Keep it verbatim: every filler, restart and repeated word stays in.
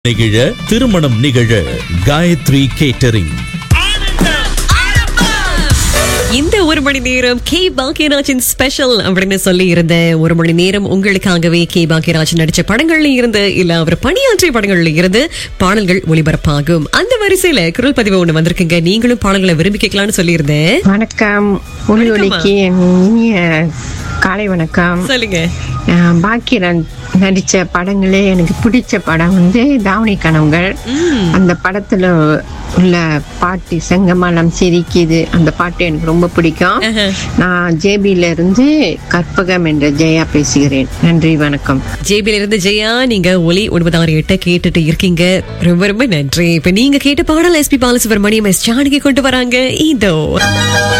நிகழ திருமணம் நிகழ காயத்ரி கேட்டரிங். இந்த ஒரு மணி நேரம் கே பாக்கியராஜின் ஸ்பெஷல் அப்படின்னு சொல்லி இருந்த ஒரு மணி நேரம் உங்களுக்காகவே கே பாக்கியராஜ் நடிச்ச படங்கள்ல இருந்து இல்ல அவர் பணியாற்றிய படங்கள்ல இருந்து பாடல்கள் ஒளிபரப்பாகும். அந்த வரிசையில குரல் பதிவு ஒண்ணு வந்திருக்குங்க. நீங்களும் பாடல்களை விரும்பி கேட்கலாம்னு சொல்லியிருந்தேன். வணக்கம். ஒளி ஒலிக்கு இனிய காலை வணக்கம். சொல்லுங்க. பாக்கியராஜ் நடிச்ச படங்களே எனக்கு பிடிச்ச படம் வந்து தாவணி கனவுகள். அந்த படத்துல உள்ள பாட்டு செங்கமலம் சிரிக்குது, அந்த பாட்டு எனக்கு ரொம்ப பிடிக்கும். நான் ஜேபில இருந்து கற்பகம் என்ற ஜெயா பேசுகிறேன். நன்றி, வணக்கம். ஜேபில இருந்து ஜெயா, நீங்க ஒலி ஒன்பதாறு எட்ட கேட்டுட்டு இருக்கீங்க. ரொம்ப ரொம்ப நன்றி. இப்ப நீங்க கேட்ட பாடல் S B Balasubramaniam, S Janaki கொண்டு வராங்க. இதோ